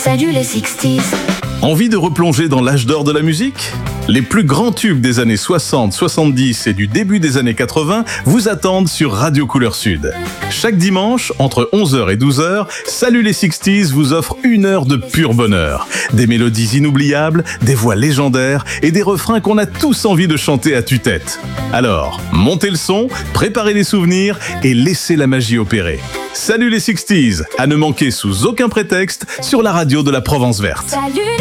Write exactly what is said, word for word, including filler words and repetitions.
Salut les sixties. Envie de replonger dans l'âge d'or de la musique ? Les plus grands tubes des années soixante, soixante-dix et du début des années quatre-vingts vous attendent sur Radio Couleur Sud. Chaque dimanche, entre onze heures et douze heures, Salut les sixties vous offre une heure de pur bonheur. Des mélodies inoubliables, des voix légendaires et des refrains qu'on a tous envie de chanter à tue-tête. Alors, montez le son, préparez les souvenirs et laissez la magie opérer. Salut les sixties, à ne manquer sous aucun prétexte sur la radio de la Provence Verte. Salut